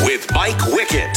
with Mike Wickett.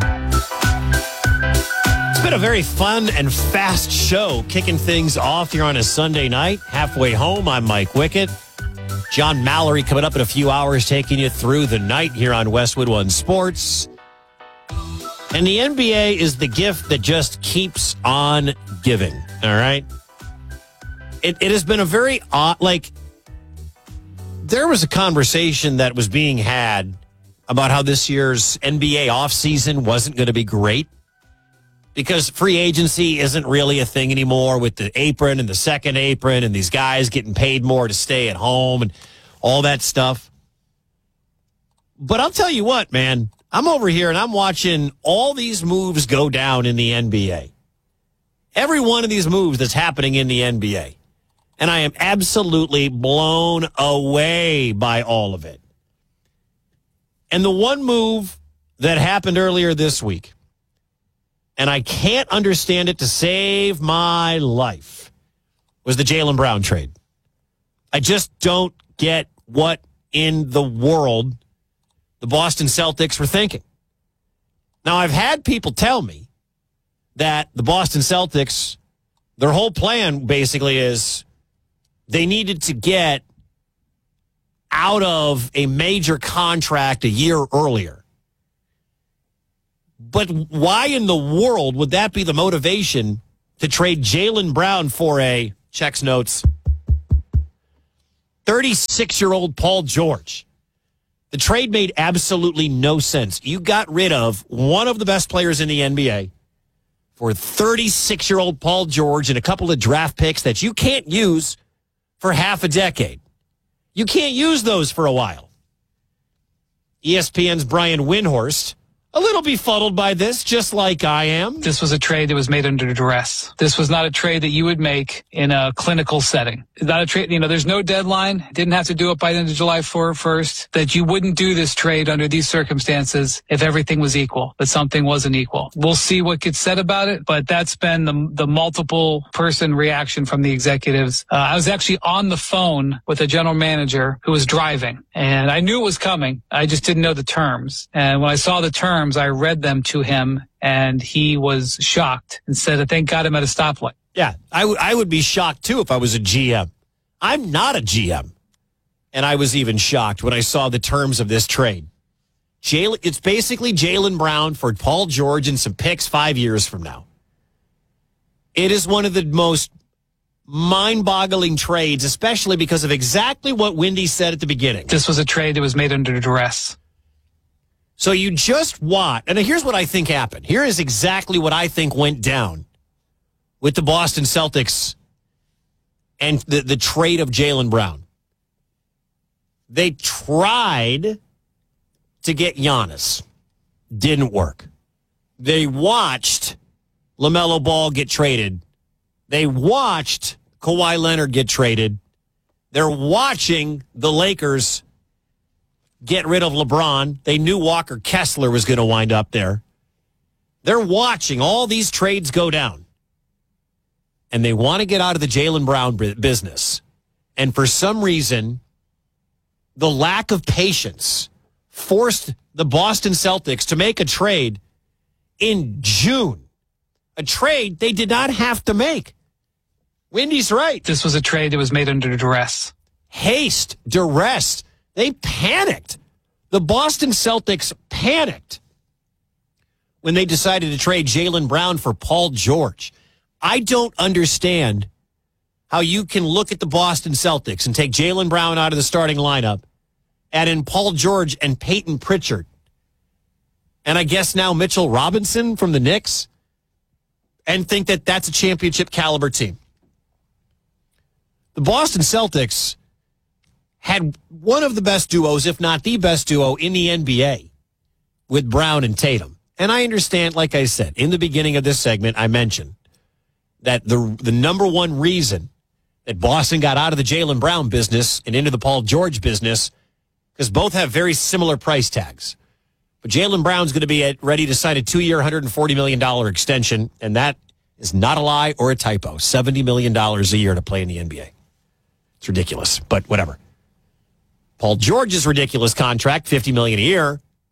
It's been a very fun and fast show, kicking things off here on a Sunday night. Halfway home, I'm Mike Wickett. John Mallory coming up in a few hours, taking you through the night here on Westwood One Sports. And the NBA is the gift that just keeps on giving, all right? It has been a very odd, there was a conversation that was being had about how this year's NBA offseason wasn't going to be great because free agency isn't really a thing anymore with the apron and the second apron and these guys getting paid more to stay at home and all that stuff. But I'll tell you what, man, I'm over here and I'm watching all these moves go down in the NBA. Every one of these moves that's happening in the NBA. And I am absolutely blown away by all of it. And the one move that happened earlier this week, and I can't understand it to save my life, was the Jaylen Brown trade. I just don't get what in the world the Boston Celtics were thinking. Now, I've had people tell me that the Boston Celtics, their whole plan basically is they needed to get out of a major contract a year earlier. But why in the world would that be the motivation to trade Jaylen Brown for a, checks notes, 36-year-old Paul George? The trade made absolutely no sense. You got rid of one of the best players in the NBA for 36-year-old Paul George and a couple of draft picks that you can't use for half a decade. You can't use those for a while. ESPN's Brian Windhorst, a little befuddled by this, just like I am. This was a trade that was made under duress. This was not a trade that you would make in a clinical setting. It's not a trade, there's no deadline. Didn't have to do it by the end of July 1st. That you wouldn't do this trade under these circumstances if everything was equal, but something wasn't equal. We'll see what gets said about it, but that's been the multiple person reaction from the executives. I was actually on the phone with a general manager who was driving, and I knew it was coming. I just didn't know the terms. And when I saw the terms, I read them to him, and he was shocked and said that thank God I'm at a stoplight. Yeah, I would be shocked, too, if I was a GM. I'm not a GM. And I was even shocked when I saw the terms of this trade. It's basically Jaylen Brown for Paul George and some picks 5 years from now. It is one of the most mind-boggling trades, especially because of exactly what Wendy said at the beginning. This was a trade that was made under duress. So you just want, and here's what I think happened. Here is exactly what I think went down with the Boston Celtics and the trade of Jaylen Brown. They tried to get Giannis. Didn't work. They watched LaMelo Ball get traded. They watched Kawhi Leonard get traded. They're watching the Lakers get rid of LeBron. They knew Walker Kessler was going to wind up there. They're watching all these trades go down. And they want to get out of the Jaylen Brown business. And for some reason, the lack of patience forced the Boston Celtics to make a trade in June. A trade they did not have to make. Wendy's right. This was a trade that was made under duress. Haste, duress. They panicked. The Boston Celtics panicked when they decided to trade Jaylen Brown for Paul George. I don't understand how you can look at the Boston Celtics and take Jaylen Brown out of the starting lineup, add in Paul George and Peyton Pritchard, and I guess now Mitchell Robinson from the Knicks, and think that that's a championship caliber team. The Boston Celtics had one of the best duos, if not the best duo in the NBA with Brown and Tatum. And I understand, like I said, in the beginning of this segment, I mentioned that the number one reason that Boston got out of the Jaylen Brown business and into the Paul George business, because both have very similar price tags. But Jaylen Brown's going to be ready to sign a 2-year, $140 million extension, and that is not a lie or a typo. $70 million a year to play in the NBA. It's ridiculous, but whatever. Paul George's ridiculous contract, $50 million a year,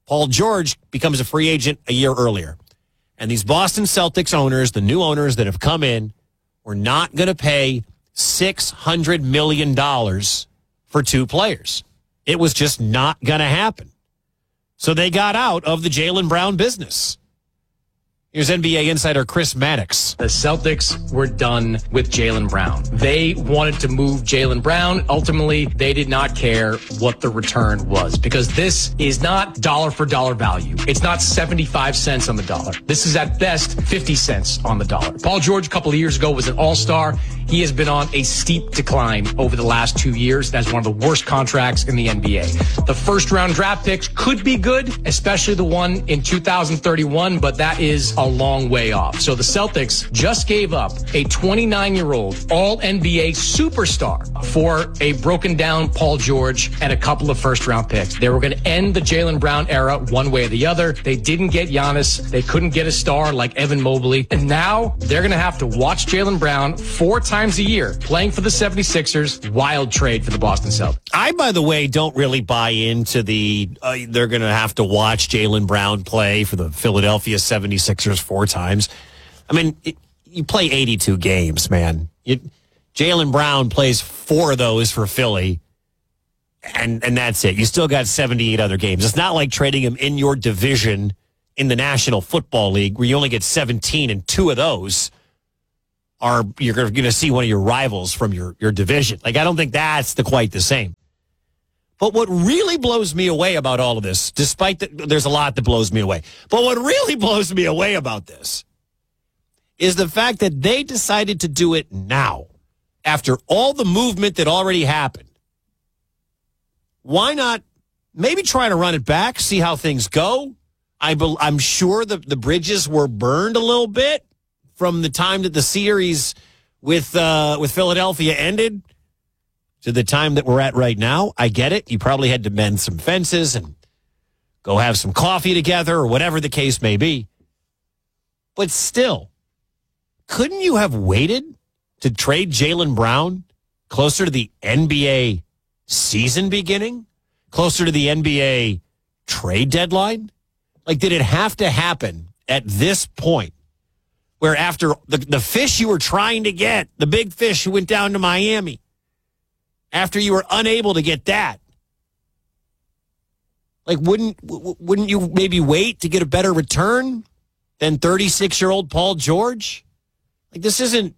Paul George becomes a free agent a year earlier. And these Boston Celtics owners, the new owners that have come in, were not going to pay $600 million for two players. It was just not going to happen. So they got out of the Jaylen Brown business. Here's NBA insider Chris Mannix. The Celtics were done with Jaylen Brown. They wanted to move Jaylen Brown. Ultimately, they did not care what the return was because this is not dollar for dollar value. It's not 75 cents on the dollar. This is at best 50 cents on the dollar. Paul George a couple of years ago was an all-star. He has been on a steep decline over the last 2 years. That's one of the worst contracts in the NBA. The first-round draft picks could be good, especially the one in 2031, but that is a long way off. So the Celtics just gave up a 29-year-old all-NBA superstar for a broken-down Paul George and a couple of first-round picks. They were going to end the Jaylen Brown era one way or the other. They didn't get Giannis. They couldn't get a star like Evan Mobley. And now they're going to have to watch Jaylen Brown 4 times a year playing for the 76ers. Wild trade for the Boston Celtics. I, by the way, don't really buy into the they're going to have to watch Jaylen Brown play for the Philadelphia 76ers 4 times. I mean, you play 82 games, man. Jaylen Brown plays 4 of those for Philly, and that's it. You still got 78 other games. It's not like trading him in your division in the National Football League where you only get 17 and 2 of those you're going to see one of your rivals from your division. Like, I don't think that's quite the same. But what really blows me away about all of this, despite there's a lot that blows me away, but what really blows me away about this is the fact that they decided to do it now, after all the movement that already happened. Why not maybe try to run it back, see how things go? I'm sure the bridges were burned a little bit from the time that the series with Philadelphia ended to the time that we're at right now. I get it. You probably had to mend some fences and go have some coffee together or whatever the case may be. But still, couldn't you have waited to trade Jaylen Brown closer to the NBA season beginning? Closer to the NBA trade deadline? Like, did it have to happen at this point? Where after the fish you were trying to get, the big fish who went down to Miami, after you were unable to get that, like, wouldn't you maybe wait to get a better return than 36-year-old Paul George? Like, this isn't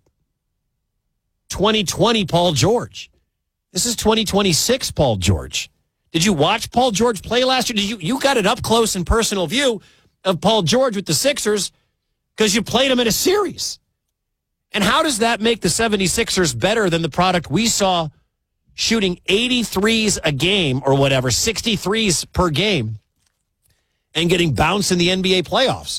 2020 Paul George. This is 2026 Paul George. Did you watch Paul George play last year? You got an up close and personal view of Paul George with the Sixers because you played him in a series. And how does that make the 76ers better than the product we saw shooting 83s a game or whatever, 63s per game, and getting bounced in the NBA playoffs?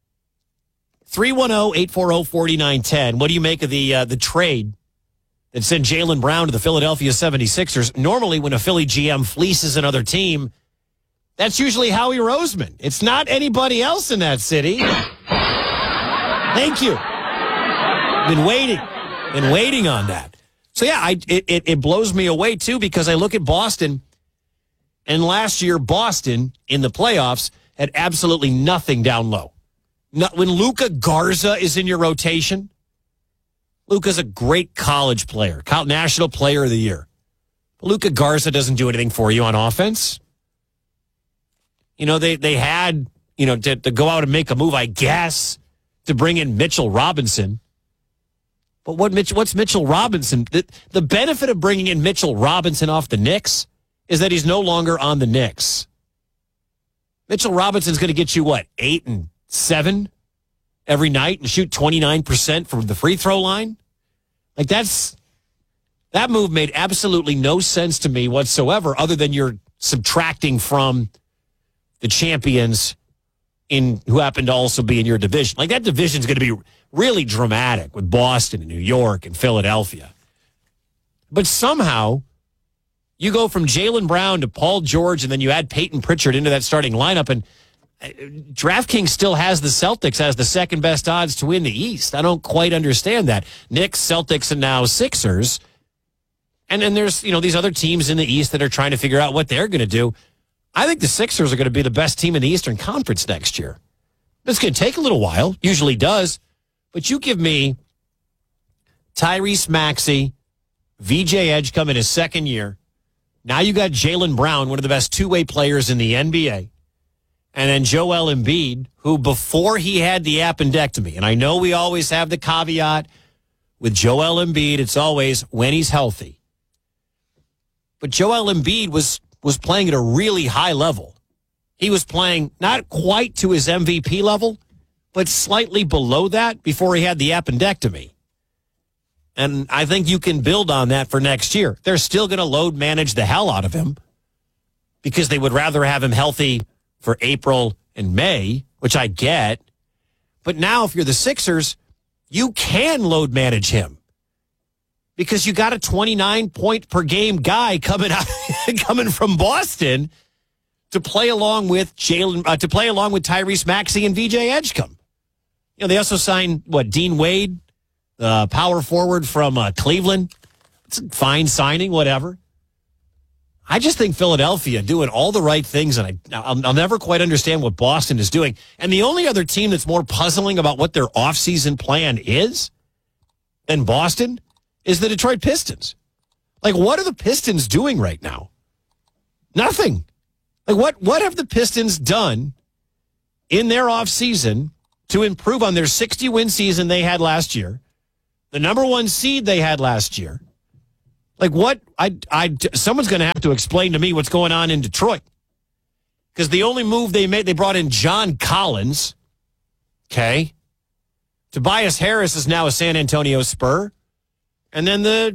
310-840-4910. What do you make of the trade that sent Jaylen Brown to the Philadelphia 76ers? Normally, when a Philly GM fleeces another team, that's usually Howie Roseman. It's not anybody else in that city. Thank you. Been waiting on that. So, yeah, it blows me away, too, because I look at Boston, and last year, Boston, in the playoffs, had absolutely nothing down low. When Luka Garza is in your rotation, Luka's a great college player, National Player of the Year. But Luka Garza doesn't do anything for you on offense. You know, they had, to go out and make a move, I guess, to bring in Mitchell Robinson. But what's Mitchell Robinson? The benefit of bringing in Mitchell Robinson off the Knicks is that he's no longer on the Knicks. Mitchell Robinson's going to get you, 8 and 7 every night and shoot 29% from the free throw line? Like, that move made absolutely no sense to me whatsoever, other than you're subtracting from the champions who happen to also be in your division. Like, that division's going to be really dramatic with Boston and New York and Philadelphia. But somehow you go from Jaylen Brown to Paul George, and then you add Peyton Pritchard into that starting lineup, and DraftKings still has the Celtics as the second best odds to win the East. I don't quite understand that. Knicks, Celtics, and now Sixers. And then there's, these other teams in the East that are trying to figure out what they're going to do. I think the Sixers are going to be the best team in the Eastern Conference next year. It's going to take a little while, usually does, but you give me Tyrese Maxey, VJ Edge coming his second year. Now you got Jaylen Brown, one of the best two-way players in the NBA. And then Joel Embiid, who before he had the appendectomy, and I know we always have the caveat with Joel Embiid, it's always when he's healthy. But Joel Embiid was playing at a really high level. He was playing not quite to his MVP level, but slightly below that before he had the appendectomy. And I think you can build on that for next year. They're still going to load manage the hell out of him because they would rather have him healthy for April and May, which I get. But now if you're the Sixers, you can load manage him because you got a 29-point per game guy coming from Boston to play along with Tyrese Maxey and VJ Edgecombe. You know, they also signed Dean Wade, the power forward from Cleveland. It's a fine signing, whatever. I just think Philadelphia doing all the right things, and I'll never quite understand what Boston is doing. And the only other team that's more puzzling about what their offseason plan is than Boston is the Detroit Pistons. Like, what are the Pistons doing right now? Nothing. Like, what have the Pistons done in their offseason to improve on their 60-win season they had last year, the number one seed they had last year? Like, what? Someone's going to have to explain to me what's going on in Detroit. Because the only move they made, they brought in John Collins. Okay. Tobias Harris is now a San Antonio Spur. And then the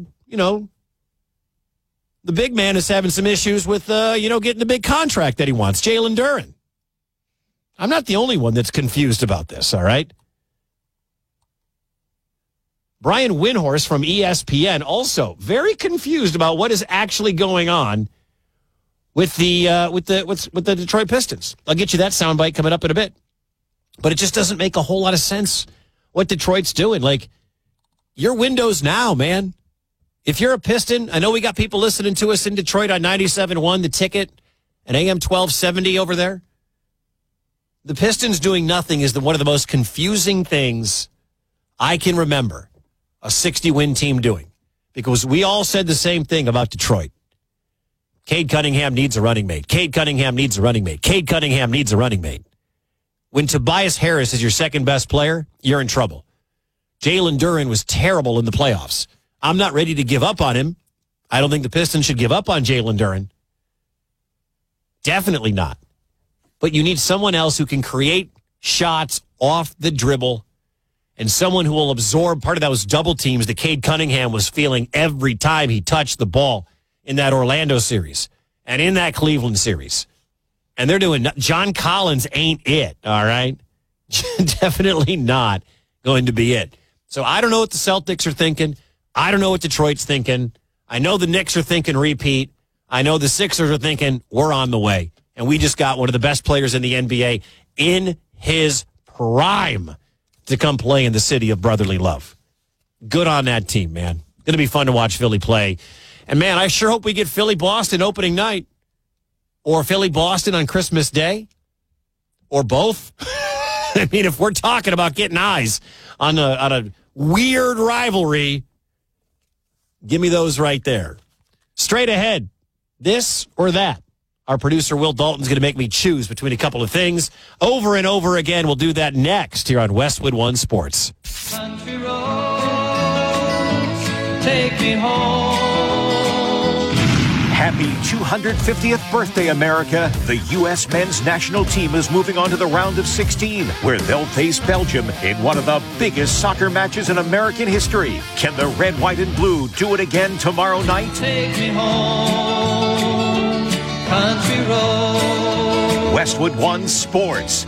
big man is having some issues with, getting the big contract that he wants, Jalen Duren. I'm not the only one that's confused about this, all right? Brian Windhorst from ESPN also very confused about what is actually going on with the Detroit Pistons. I'll get you that soundbite coming up in a bit. But it just doesn't make a whole lot of sense what Detroit's doing. Like, your window's now, man. If you're a Piston, I know we got people listening to us in Detroit on 97.1, The Ticket, and AM 1270 over there. The Pistons doing nothing is one of the most confusing things I can remember a 60-win team doing. Because we all said the same thing about Detroit. Cade Cunningham needs a running mate. Cade Cunningham needs a running mate. Cade Cunningham needs a running mate. When Tobias Harris is your second best player, you're in trouble. Jalen Duren was terrible in the playoffs. I'm not ready to give up on him. I don't think the Pistons should give up on Jalen Duren. Definitely not. But you need someone else who can create shots off the dribble and someone who will absorb part of those double teams that Cade Cunningham was feeling every time he touched the ball in that Orlando series and in that Cleveland series. And they're doing, John Collins ain't it, all right? Definitely not going to be it. So I don't know what the Celtics are thinking. I don't know what Detroit's thinking. I know the Knicks are thinking repeat. I know the Sixers are thinking we're on the way. And we just got one of the best players in the NBA in his prime to come play in the city of brotherly love. Good on that team, man. Going to be fun to watch Philly play. And, man, I sure hope we get Philly-Boston opening night or Philly-Boston on Christmas Day or both. I mean, if we're talking about getting eyes on a weird rivalry, give me those right there. Straight ahead, this or that. Our producer, Will Dalton's going to make me choose between a couple of things over and over again. We'll do that next here on Westwood One Sports. Country roads, take me home. Happy 250th birthday, America. The U.S. men's national team is moving on to the round of 16, where they'll face Belgium in one of the biggest soccer matches in American history. Can the red, white, and blue do it again tomorrow night? Take me home, country road. Westwood One Sports.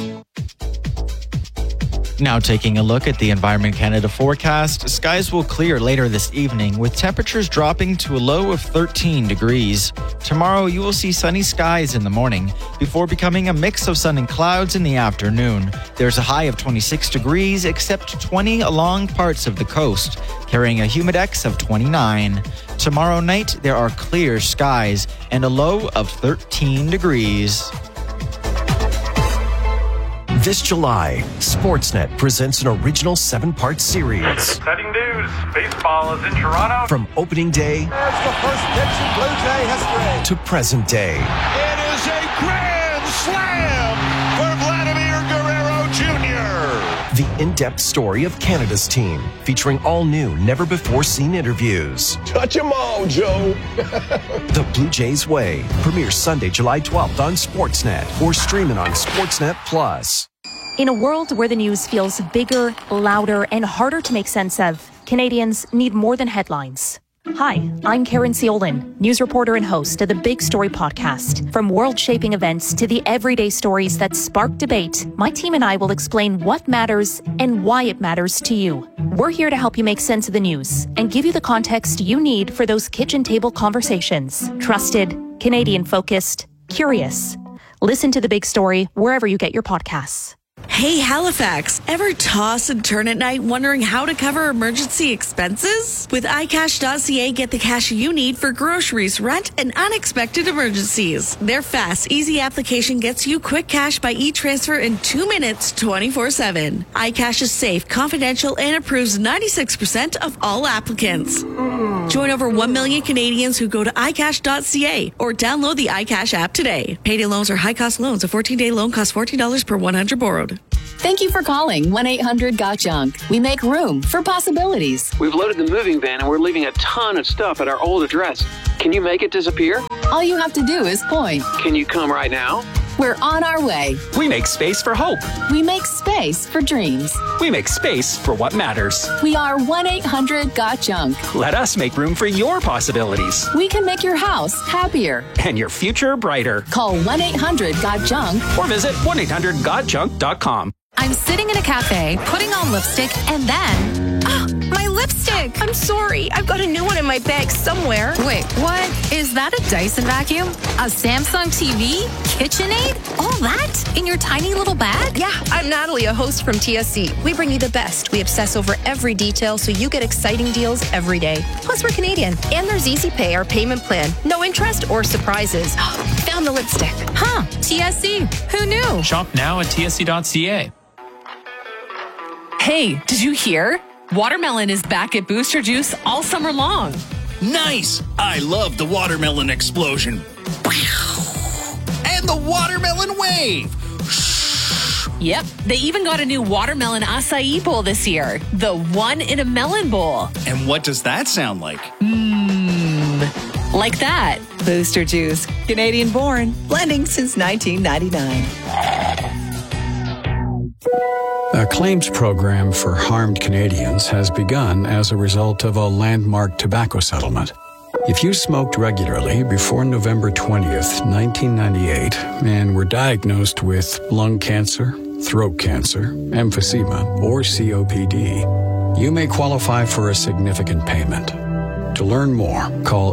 Now taking a look at the Environment Canada forecast, skies will clear later this evening with temperatures dropping to a low of 13 degrees. Tomorrow you will see sunny skies in the morning before becoming a mix of sun and clouds in the afternoon. There's a high of 26 degrees except 20 along parts of the coast, carrying a humidex of 29. Tomorrow night, there are clear skies and a low of 13 degrees. This July, Sportsnet presents an original 7-part series. Exciting news. Baseball is in Toronto. From opening day There's the first pitch in Blue Jay history. to present day. It is a grand slam for Vladimir Guerrero Jr. The in-depth story of Canada's team, featuring all new, never-before-seen interviews. Touch 'em all, Joe. The Blue Jays Way premieres Sunday, July 12th on Sportsnet or streaming on Sportsnet Plus. In a world where the news feels bigger, louder, and harder to make sense of, Canadians need more than headlines. Hi, I'm Karen Ciolin, news reporter and host of the Big Story podcast. From world-shaping events to the everyday stories that spark debate, my team and I will explain what matters and why it matters to you. We're here to help you make sense of the news and give you the context you need for those kitchen table conversations. Trusted, Canadian-focused, curious. Listen to The Big Story wherever you get your podcasts. Hey, Halifax, ever toss and turn at night wondering how to cover emergency expenses? With iCash.ca, get the cash you need for groceries, rent, and unexpected emergencies. Their fast, easy application gets you quick cash by e-transfer in 2 minutes, 24/7. iCash is safe, confidential, and approves 96% of all applicants. Join over 1 million Canadians who go to iCash.ca or download the iCash app today. Payday loans are high-cost loans. A 14-day loan costs $14 per 100 borrowed. Thank you for calling 1-800-GOT-JUNK. We make room for possibilities. We've loaded the moving van and we're leaving a ton of stuff at our old address. Can you make it disappear? All you have to do is point. Can you come right now? We're on our way. We make space for hope. We make space for dreams. We make space for what matters. We are 1-800-GOT-JUNK. Let us make room for your possibilities. We can make your house happier. And your future brighter. Call 1-800-GOT-JUNK. Or visit 1-800-GOT-JUNK.com. I'm sitting in a cafe, putting on lipstick, and then... Oh, my lipstick! I'm sorry. I've got a new one in my bag somewhere. Wait, what? Is that a Dyson vacuum? A Samsung TV? KitchenAid? All that? In your tiny little bag? Yeah, I'm Natalie, a host from TSC. We bring you the best. We obsess over every detail so you get exciting deals every day. Plus, we're Canadian. And there's Easy Pay, our payment plan. No interest or surprises. Found the lipstick. Huh, TSC. Who knew? Shop now at tsc.ca. Hey, did you hear? Watermelon is back at Booster Juice all summer long. Nice! I love the watermelon explosion. And the watermelon wave! Yep, they even got a new watermelon acai bowl this year. The one in a melon bowl. And what does that sound like? Like that. Booster Juice, Canadian born, blending since 1999. A claims program for harmed Canadians has begun as a result of a landmark tobacco settlement. If you smoked regularly before November 20th, 1998, and were diagnosed with lung cancer, throat cancer, emphysema, or COPD, you may qualify for a significant payment. To learn more, call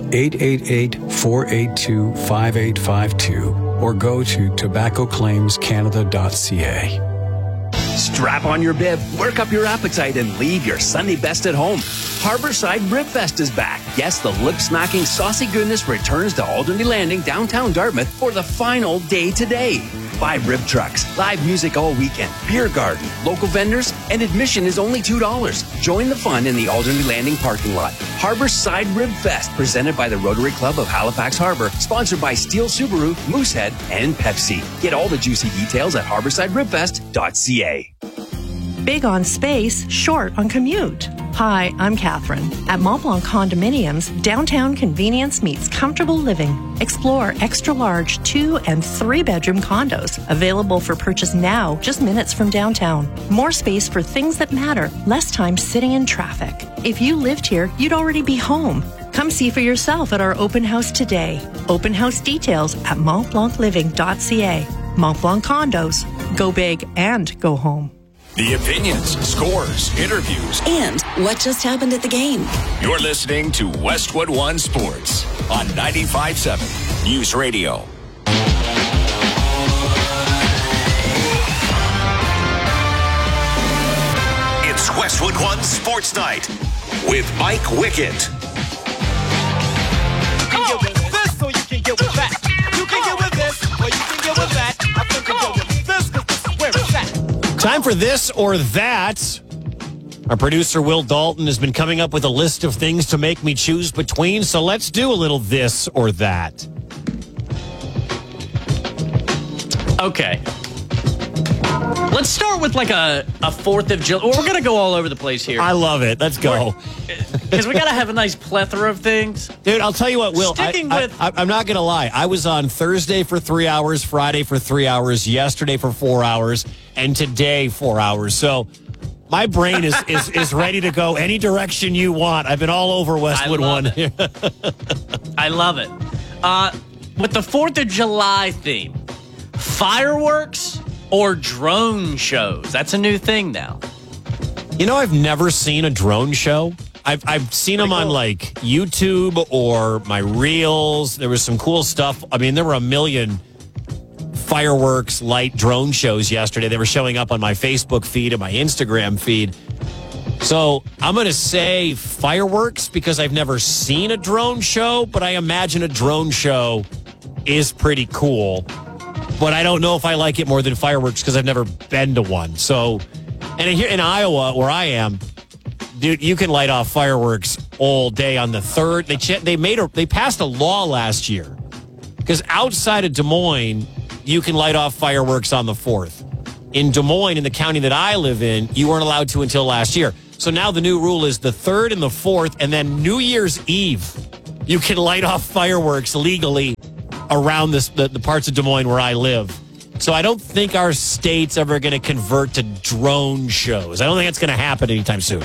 888-482-5852 or go to tobaccoclaimscanada.ca. Strap on your bib, work up your appetite, and leave your Sunday best at home. Harborside Rib Fest is back. Yes, the lip-smacking saucy goodness returns to Alderney Landing, downtown Dartmouth, for the final day today. 5 rib trucks, live music all weekend, beer garden, local vendors, and admission is only $2. Join the fun in the Alderney Landing parking lot. Harborside Rib Fest, presented by the Rotary Club of Halifax Harbor, sponsored by Steel Subaru, Moosehead, and Pepsi. Get all the juicy details at harborsideribfest.ca. Big on space, short on commute. Hi, I'm Catherine. At Montblanc Condominiums, downtown convenience meets comfortable living. Explore extra-large 2- and 3-bedroom condos, available for purchase now, just minutes from downtown. More space for things that matter, less time sitting in traffic. If you lived here, you'd already be home. Come see for yourself at our open house today. Open house details at montblancliving.ca. Montblanc Condos. Go big and go home. The opinions, scores, interviews, and what just happened at the game. You're listening to Westwood One Sports on 95.7 News Radio. It's Westwood One Sports Night with Mike Wickett. Time for this or that. Our producer, Will Dalton, has been coming up with a list of things to make me choose between, so let's do a little this or that. Okay. Let's start with like a 4th of July. We're going to go all over the place here. I love it. Let's go. Because we got to have a nice plethora of things. Dude, I'll tell you what, Will. I'm not going to lie. I was on Thursday for 3 hours, Friday for 3 hours, yesterday for 4 hours, and today 4 hours. So my brain is ready to go any direction you want. I've been all over Westwood One. I love it. With the 4th of July theme, fireworks or drone shows? That's a new thing now. You know, I've never seen a drone show. I've seen them on like YouTube or my reels. There was some cool stuff. I mean, there were a million fireworks, light drone shows yesterday. They were showing up on my Facebook feed and my Instagram feed. So I'm going to say fireworks because I've never seen a drone show, but I imagine a drone show is pretty cool. But I don't know if I like it more than fireworks because I've never been to one. So, and here in Iowa, where I am, dude, you can light off fireworks all day on the 3rd. They passed a law last year because outside of Des Moines, you can light off fireworks on the 4th. In Des Moines, in the county that I live in, you weren't allowed to until last year. So now the new rule is the 3rd and the 4th, and then New Year's Eve, you can light off fireworks legally around the parts of Des Moines where I live. So I don't think our state's ever going to convert to drone shows. I don't think that's going to happen anytime soon.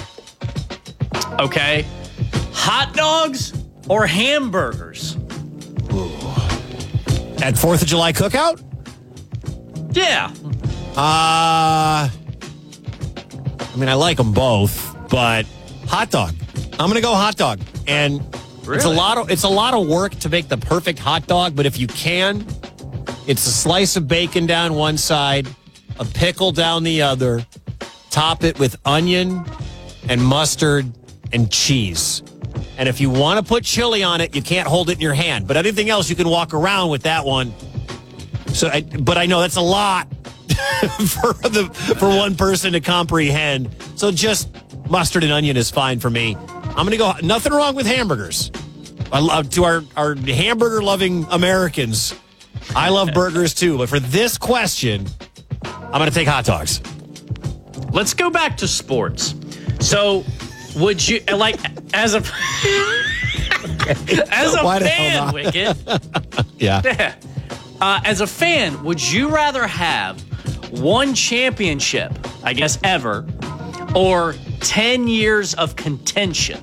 Okay. Hot dogs or hamburgers? Ooh. At 4th of July cookout? Yeah. I mean, I like them both, but hot dog. I'm going to go hot dog. And it's a lot of work to make the perfect hot dog, but if you can, it's a slice of bacon down one side, a pickle down the other, top it with onion and mustard and cheese. And if you want to put chili on it, you can't hold it in your hand. But anything else, you can walk around with that one. But I know that's a lot for one person to comprehend. So just mustard and onion is fine for me. I'm going to go, nothing wrong with hamburgers. I love to our hamburger-loving Americans. I love burgers too, but for this question, I'm going to take hot dogs. Let's go back to sports. So, would you, like, as a fan, Wicket? Yeah. As a fan, would you rather have one championship, I guess ever, or 10 years of contention?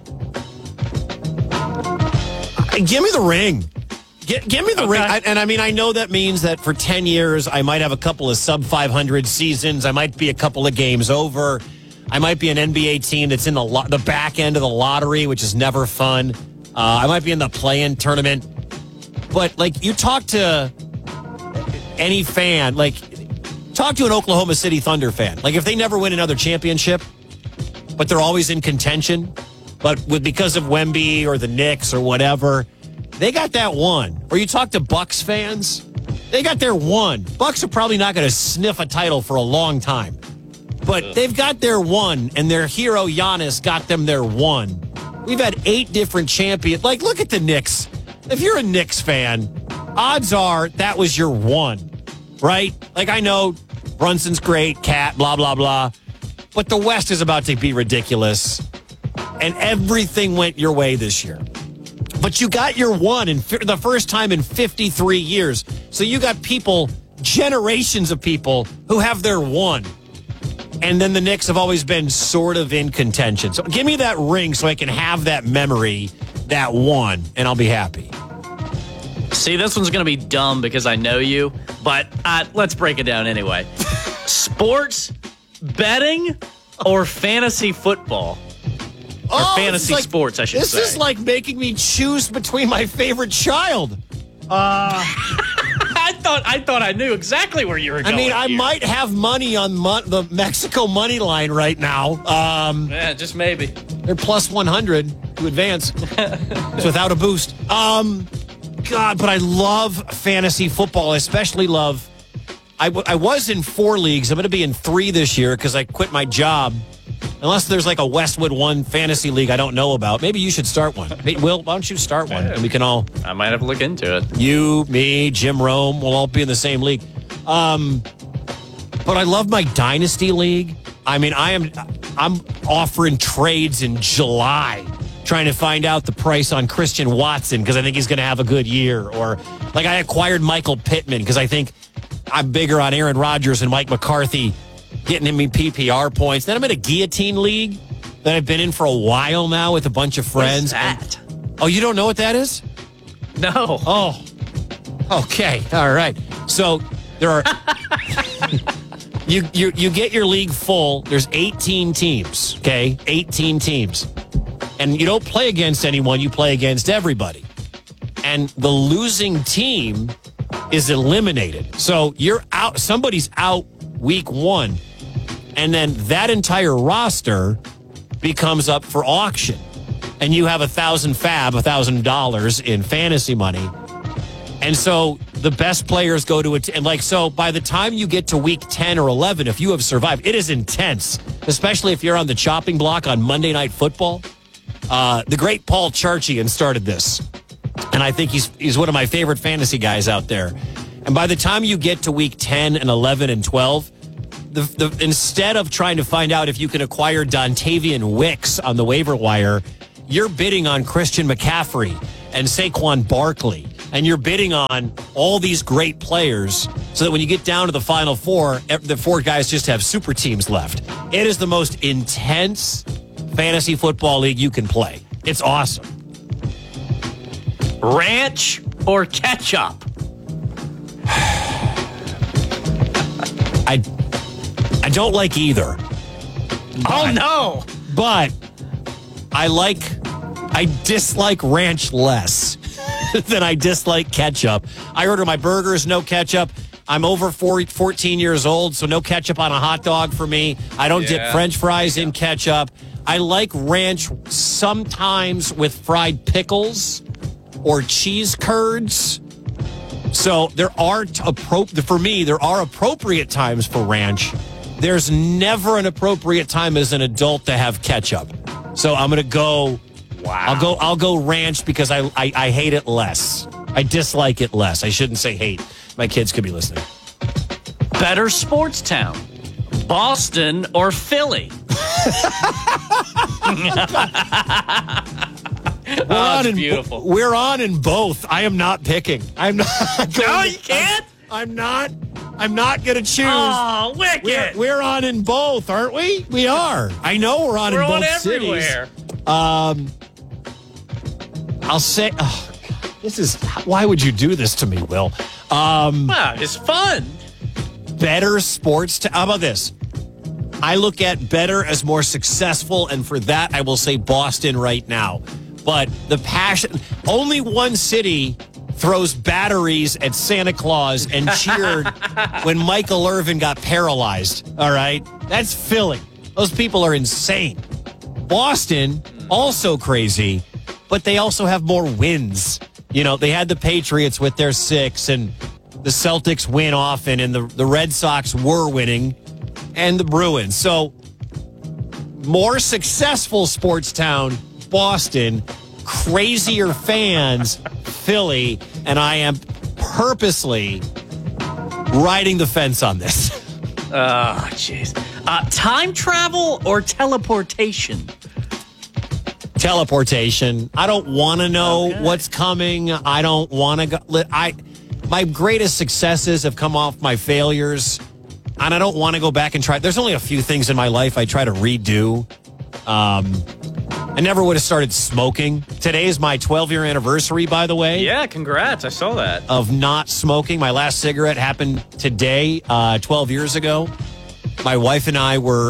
Give me the ring. Give me the ring. I know that means that for 10 years, I might have a couple of sub-500 seasons. I might be a couple of games over. I might be an NBA team that's in the back end of the lottery, which is never fun. I might be in the play-in tournament. But, like, you talk to any fan, like, talk to an Oklahoma City Thunder fan. Like, if they never win another championship, but they're always in contention, but because of Wemby or the Knicks or whatever, they got that one. Or you talk to Bucks fans, they got their one. Bucks are probably not going to sniff a title for a long time. But they've got their one, and their hero Giannis got them their one. We've had 8 different champions. Like, look at the Knicks. If you're a Knicks fan, odds are that was your one, right? Like, I know Brunson's great, Cat, blah, blah, blah. But the West is about to be ridiculous. And everything went your way this year. But you got your one the first time in 53 years. So you got people, generations of people, who have their one. And then the Knicks have always been sort of in contention. So give me that ring so I can have that memory, that one, and I'll be happy. See, this one's going to be dumb because I know you, but let's break it down anyway. Sports, betting, or fantasy football? Or fantasy sports, I should say. This is like making me choose between my favorite child. I thought I knew exactly where you were going. I mean, I might have money on the Mexico money line right now. Yeah, just maybe. They're plus 100 to advance without a boost. God, but I love fantasy football. I especially love I was in 4 leagues. I'm going to be in 3 this year because I quit my job. Unless there's like a Westwood One fantasy league I don't know about. Maybe you should start one. Hey, Will, why don't you start one? And we can all... I might have to look into it. You, me, Jim Rome, we'll all be in the same league. But I love my Dynasty League. I mean, I'm offering trades in July, trying to find out the price on Christian Watson because I think he's going to have a good year. Or like I acquired Michael Pittman because I think I'm bigger on Aaron Rodgers and Mike McCarthy getting him PPR points. Then I'm in a guillotine league that I've been in for a while now with a bunch of friends. What is that? Oh, you don't know what that is? No. Oh, okay. All right. So there are... You get your league full. There's 18 teams, okay? 18 teams. And you don't play against anyone. You play against everybody. And the losing team is eliminated. So you're out. Somebody's out week 1. And then that entire roster becomes up for auction. And you have $1,000 in fantasy money. And so the best players go to it. And like, so by the time you get to week 10 or 11, if you have survived, it is intense, especially if you're on the chopping block on Monday Night Football. The great Paul Charchian started this. And I think he's one of my favorite fantasy guys out there. And by the time you get to week 10 and 11 and 12, instead of trying to find out if you can acquire Dontavian Wicks on the waiver wire, you're bidding on Christian McCaffrey and Saquon Barkley. And you're bidding on all these great players so that when you get down to the final 4, the 4 guys just have super teams left. It is the most intense fantasy football league you can play. It's awesome. Ranch or ketchup? I don't like either. Oh, no. But I dislike ranch less than I dislike ketchup. I order my burgers, no ketchup. I'm over 14 years old, so no ketchup on a hot dog for me. I don't dip French fries in ketchup. I like ranch sometimes with fried pickles or cheese curds. So there are appropriate times for ranch. There's never an appropriate time as an adult to have ketchup. So I'm going to go. Wow. I'll go ranch because I hate it less. I dislike it less. I shouldn't say hate. My kids could be listening. Better sports town, Boston or Philly? Beautiful. We're on in both. I am not picking. I'm not. No, you can't. I'm not going to choose. Oh, wicked. We're on in both, aren't we? We are. I know we're on in both everywhere. Cities. I'll say, why would you do this to me, Will? It's fun. Better sports. How about this? I look at better as more successful, and for that, I will say Boston right now. But the passion, only one city throws batteries at Santa Claus and cheered when Michael Irvin got paralyzed. All right? That's Philly. Those people are insane. Boston, also crazy, but they also have more wins. You know, they had the Patriots with their 6, and the Celtics win often, and the Red Sox were winning, and the Bruins. So, more successful sports town, Boston, crazier fans, Philly, and I am purposely riding the fence on this. Oh, jeez. Time travel or teleportation? Teleportation. I don't want to know what's coming. I don't want to go. My greatest successes have come off my failures, and I don't want to go back and try. There's only a few things in my life I try to redo. I never would have started smoking. Today is my 12-year anniversary, by the way. Yeah, congrats. I saw that. Of not smoking. My last cigarette happened today, 12 years ago. My wife and I were,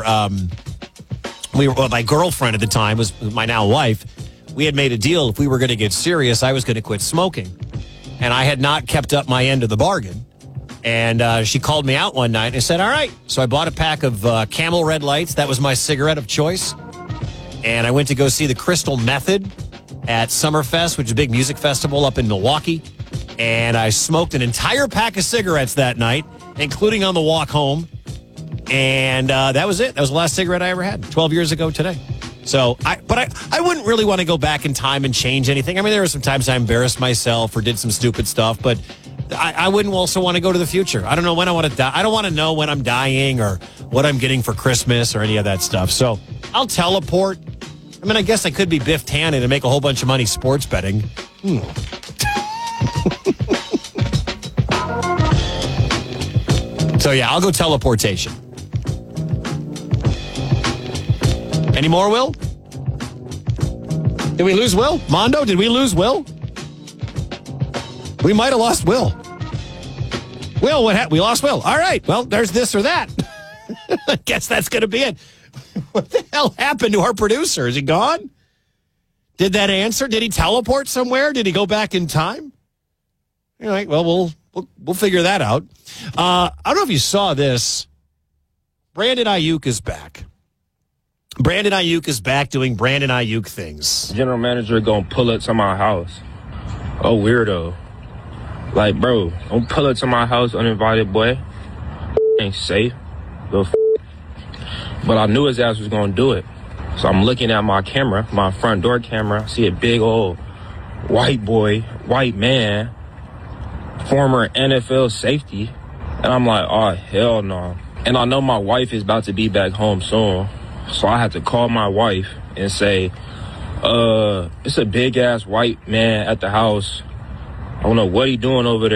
my girlfriend at the time was my now wife. We had made a deal. If we were going to get serious, I was going to quit smoking. And I had not kept up my end of the bargain. And she called me out one night and I said, all right. So I bought a pack of Camel Red Lights. That was my cigarette of choice. And I went to go see the Crystal Method at Summerfest, which is a big music festival up in Milwaukee. And I smoked an entire pack of cigarettes that night. including on the walk home. And that was it. That was the last cigarette I ever had 12 years ago today. So, I wouldn't really want to go back in time and change anything. I mean, there were some times I embarrassed myself or did some stupid stuff, but I wouldn't also want to go to the future. I don't know when I want to die. I don't want to know when I'm dying or what I'm getting for Christmas or any of that stuff. So I'll teleport. I mean, I guess I could be Biff Tannen and make a whole bunch of money sports betting. So yeah, I'll go teleportation. Any more, Will? Did we lose Will? Mondo, did we lose Will? We might have lost Will. Will, what happened? We lost Will. All right. Well, there's this or that. I guess that's going to be it. What the hell happened to our producer? Is he gone? Did that answer? Did he teleport somewhere? Did he go back in time? All right. Well, we'll figure that out. I don't know if you saw this. Brandon Ayuk is back. Brandon Ayuk is back doing Brandon Ayuk things. General manager gonna pull up to my house. Oh, weirdo. Like, bro, don't pull up to my house uninvited, boy. Ain't safe. But I knew his ass was gonna do it. So I'm looking at my camera, my front door camera. I see a big old white boy, white man, former NFL safety. And I'm like, oh, hell no. And I know my wife is about to be back home soon. So I had to call my wife and say, it's a big-ass white man at the house. I don't know what he doing over there.